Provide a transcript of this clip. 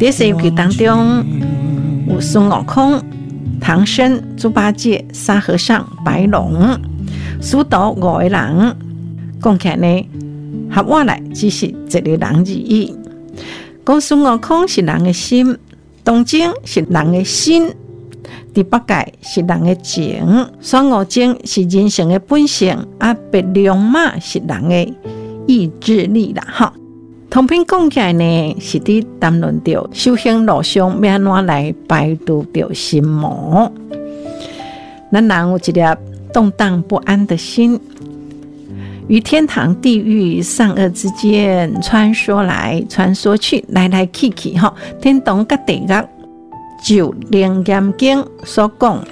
在《西游记》当中，有孙悟空、唐僧、猪八戒、沙和尚、白龙、师徒5个人，讲起来呢，合我来只是一个人而已。讲孙悟空是人的心，东征是人的心，第八界是人的情，孙悟空是人性的本性，白龙马是人的意志力啦。哈，通篇讲起来呢，是伫谈论到修行路上要安怎来排除掉心魔。咱人有一粒动荡不安的心，于天堂地狱善恶之间穿梭来穿梭去，来来去去。天堂跟地狱就《楞严经》所讲